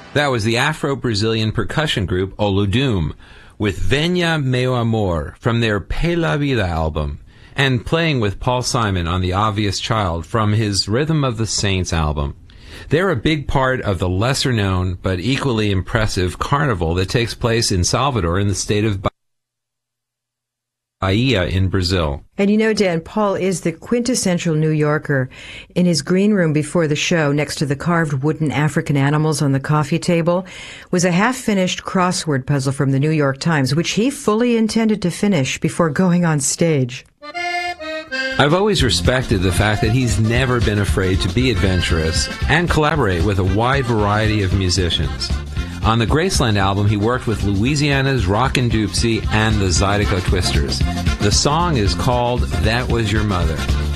That was the Afro-Brazilian percussion group Olodum with Venha Meu Amor from their Pela Vida album, and Playing with Paul Simon on The Obvious Child from his Rhythm of the Saints album. They're a big part of the lesser-known but equally impressive carnival that takes place in Salvador in the state of Bahia in Brazil. And you know, Dan, Paul is the quintessential New Yorker. In his green room before the show, next to the carved wooden African animals on the coffee table, was a half-finished crossword puzzle from the New York Times, which he fully intended to finish before going on stage. I've always respected the fact that he's never been afraid to be adventurous and collaborate with a wide variety of musicians. On the Graceland album, he worked with Louisiana's Rockin' Doopsie and the Zydeco Twisters. The song is called That Was Your Mother.